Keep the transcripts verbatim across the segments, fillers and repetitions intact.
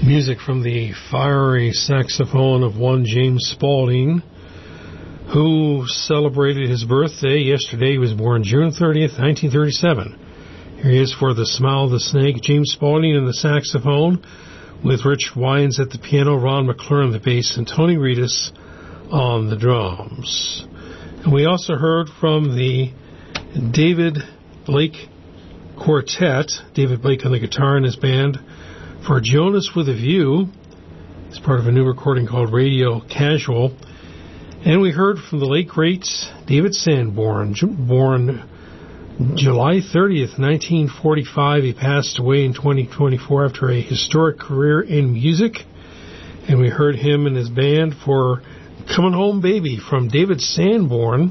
Music from the fiery saxophone of one James Spaulding, who celebrated his birthday yesterday. He was born June thirtieth, nineteen thirty-seven. Here he is for The Smile of the Snake, James Spaulding on the saxophone, with Rich Wines at the piano, Ron McClure on the bass, and Tony Reedus on the drums. And we also heard from the David Blake Quartet, David Blake on the guitar and his band, for Jonas with a View. It's part of a new recording called Radio Casual. And we heard from the late great David Sanborn, born July thirtieth, nineteen forty-five. He passed away in twenty twenty-four after a historic career in music. And we heard him and his band for Coming Home Baby from David Sanborn,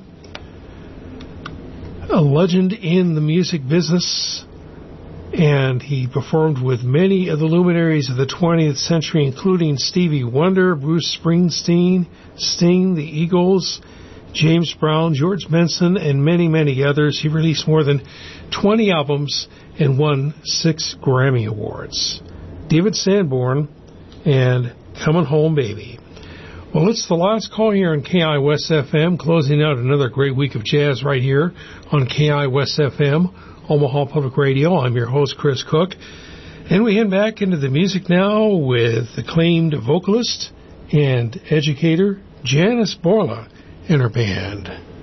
a legend in the music business. And he performed with many of the luminaries of the twentieth century, including Stevie Wonder, Bruce Springsteen, Sting, the Eagles, James Brown, George Benson, and many, many others. He released more than twenty albums and won six Grammy Awards. David Sanborn and Coming Home Baby. Well, it's the last call here on K I West F M, closing out another great week of jazz right here on K I West F M, Omaha Public Radio. I'm your host, Chris Cook. And we head back into the music now with acclaimed vocalist and educator Janice Borla and her band.